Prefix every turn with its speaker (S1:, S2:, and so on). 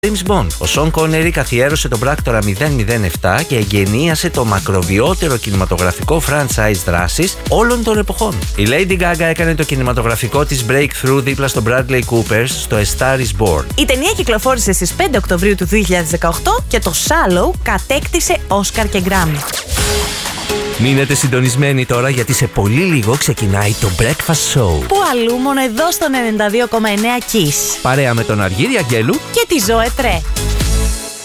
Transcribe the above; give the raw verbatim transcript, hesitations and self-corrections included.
S1: James Bond. Ο Σον Κόνερι καθιέρωσε τον πράκτορα μηδέν μηδέν επτά και εγγενίασε το μακροβιότερο κινηματογραφικό franchise δράσης όλων των εποχών. Η Lady Gaga έκανε το κινηματογραφικό της breakthrough δίπλα στον Bradley Cooper στο A Star Is Born.
S2: Η ταινία κυκλοφόρησε στις πέντε Οκτωβρίου του δύο χιλιάδες δεκαοκτώ και το Shallow κατέκτησε Όσκαρ και Γκράμι.
S1: Μείνετε συντονισμένοι τώρα, γιατί σε πολύ λίγο ξεκινάει το Breakfast Show.
S2: Που αλλού μόνο εδώ στον ενενήντα δύο κόμμα εννέα Kiss.
S1: Παρέα με τον Αργύρη Αγγέλου
S2: Και τη Ζωέ Τρέ.